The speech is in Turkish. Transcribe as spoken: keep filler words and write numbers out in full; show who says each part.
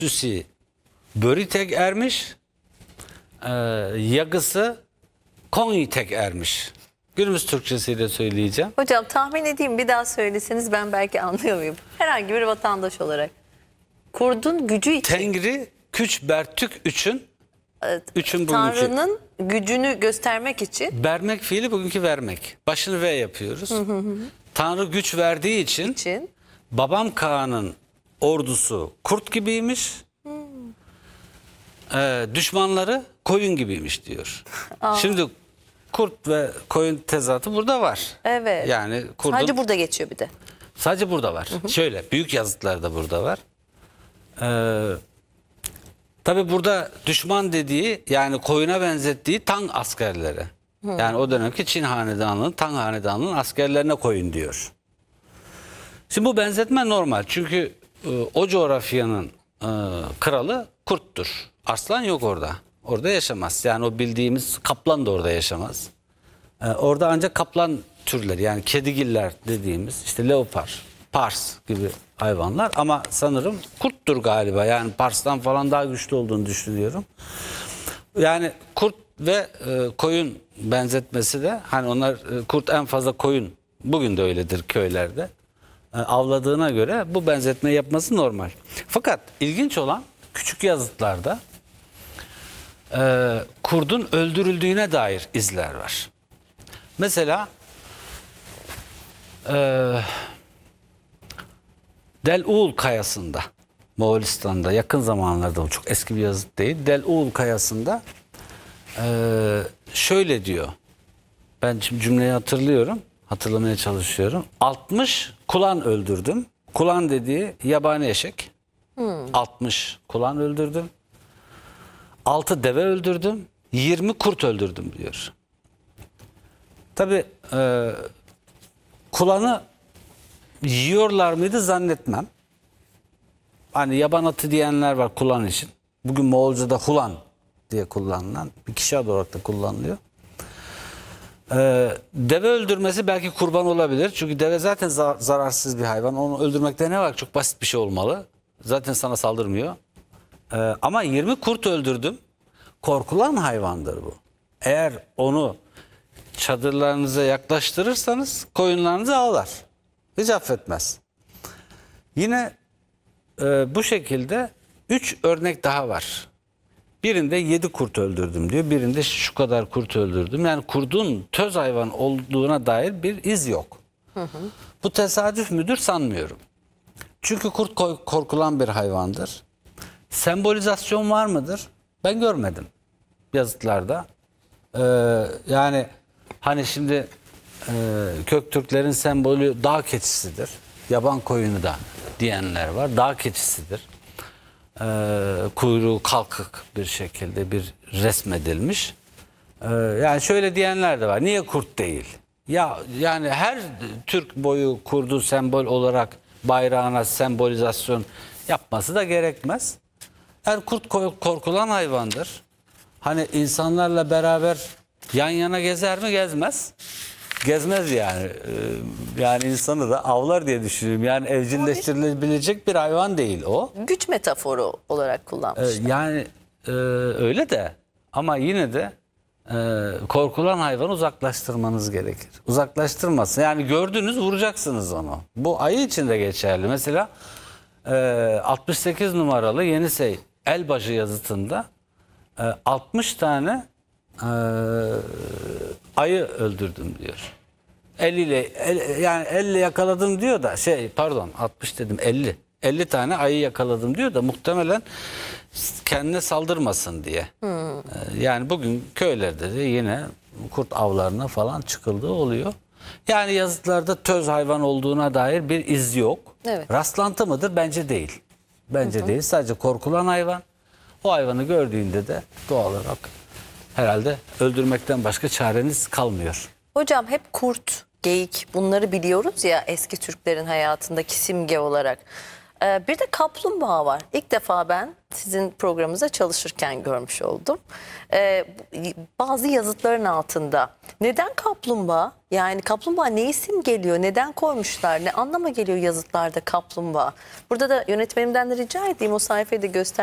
Speaker 1: Süsi Böri tek ermiş, e, yagısı Konya tek ermiş. Günümüz Türkçesiyle söyleyeceğim.
Speaker 2: Hocam tahmin edeyim, bir daha söyleseniz ben belki anlıyor muyum? Herhangi bir vatandaş olarak. Kurdun gücü için.
Speaker 1: Tengri Küç Bertük üçün üçün bugünkü.
Speaker 2: Tanrı'nın gücünü göstermek için.
Speaker 1: Vermek fiili bugünkü vermek. Başını V yapıyoruz. Hı hı hı. Tanrı güç verdiği için,
Speaker 2: için.
Speaker 1: babam Kaan'ın ordusu kurt gibiymiş. Hmm. Ee, düşmanları koyun gibiymiş diyor. Şimdi kurt ve koyun tezatı burada var.
Speaker 2: Evet.
Speaker 1: Yani kurdun,
Speaker 2: Sadece burada geçiyor bir de.
Speaker 1: Sadece burada var. Hı hı. Şöyle büyük yazıtlar da burada var. Ee, tabii burada düşman dediği, yani koyuna benzettiği Tang askerleri. Hı. Yani o dönemki Çin hanedanlığının, Tang hanedanlığının askerlerine koyun diyor. Şimdi bu benzetme normal. Çünkü e, o coğrafyanın e, kralı kurttur. Arslan yok orada. Orada yaşamaz. Yani o bildiğimiz kaplan da orada yaşamaz. E, orada ancak kaplan türleri, yani kedigiller dediğimiz, işte leopar, pars gibi hayvanlar, ama sanırım kurttur galiba. Yani parstan falan daha güçlü olduğunu düşünüyorum. Yani kurt ve e, koyun benzetmesi de, hani onlar e, kurt en fazla koyun, bugün de öyledir köylerde, e, avladığına göre bu benzetme yapması normal. Fakat ilginç olan, küçük yazıtlarda e, kurdun öldürüldüğüne dair izler var. Mesela e, Del-Uğul Kayası'nda, Moğolistan'da, yakın zamanlarda, bu çok eski bir yazıt değil, Del-Uğul Kayası'nda e, şöyle diyor. Ben şimdi cümleyi hatırlıyorum, hatırlamaya çalışıyorum. altmış kulan öldürdüm. Kulan dediği yabani eşek. Hmm. altmış kulan öldürdüm. altı deve öldürdüm. yirmi kurt öldürdüm diyor. Tabii e, kulanı yiyorlar mıydı zannetmem. Hani yaban atı diyenler var kulan için. Bugün Moğolca'da hulan diye kullanılan, bir kişi adı olarak da kullanılıyor. Ee, deve öldürmesi belki kurban olabilir. Çünkü deve zaten zar zararsız bir hayvan. Onu öldürmekte ne var? Çok basit bir şey olmalı. Zaten sana saldırmıyor. Ee, ama yirmi kurt öldürdüm. Korkulan hayvandır bu. Eğer onu çadırlarınıza yaklaştırırsanız koyunlarınızı ağlar. Hiç affetmez. Yine e, bu şekilde üç örnek daha var. Birinde yedi kurt öldürdüm diyor. Birinde şu kadar kurt öldürdüm. Yani kurdun töz hayvan olduğuna dair bir iz yok. Hı hı. Bu tesadüf müdür sanmıyorum. Çünkü kurt korkulan bir hayvandır. Sembolizasyon var mıdır? Ben görmedim yazıtlarda. Ee, yani hani şimdi e, Köktürklerin sembolü dağ keçisidir. Yaban koyunu da diyenler var. Dağ keçisidir. Ee, kuyruğu kalkık bir şekilde bir resmedilmiş. Ee, yani şöyle diyenler de var. Niye kurt değil? Ya yani her Türk boyu kurdu sembol olarak bayrağına sembolizasyon yapması da gerekmez. Her kurt korkulan hayvandır. Hani insanlarla beraber yan yana gezer mi? Gezmez. Gezmez yani. Ee, yani insanı da avlar diye düşünüyorum. Yani evcilleştirilebilecek bir hayvan değil o.
Speaker 2: Güç metaforu olarak kullanmışlar.
Speaker 1: Ee, yani e, öyle de, ama yine de e, korkulan hayvanı uzaklaştırmanız gerekir. Uzaklaştırmasın. Yani gördünüz, vuracaksınız onu. Bu ayı için de geçerli. Mesela e, altmış sekiz numaralı Yenisey Elbaşı yazıtında e, altmış tane e, ayı öldürdüm diyor. eliyle el, yani elle yakaladım diyor da şey pardon altmış dedim elli. elli tane ayı yakaladım diyor da muhtemelen kendine saldırmasın diye. Hmm. Yani bugün köylerde de yine kurt avlarına falan çıkıldığı oluyor. Yani yazıtlarda töz hayvan olduğuna dair bir iz yok.
Speaker 2: Evet.
Speaker 1: Rastlantı mıdır? Bence değil. Bence hı hı. değil. Sadece korkulan hayvan. O hayvanı gördüğünde de doğal olarak herhalde öldürmekten başka çareniz kalmıyor.
Speaker 2: Hocam hep kurt, geyik bunları biliyoruz ya eski Türklerin hayatındaki simge olarak. Ee, bir de kaplumbağa var. İlk defa ben sizin programınızda çalışırken görmüş oldum. Ee, bazı yazıtların altında. Neden kaplumbağa? Yani kaplumbağa ne isim geliyor? Neden koymuşlar? Ne anlama geliyor yazıtlarda kaplumbağa? Burada da yönetmenimden de rica edeyim o sayfayı da göster.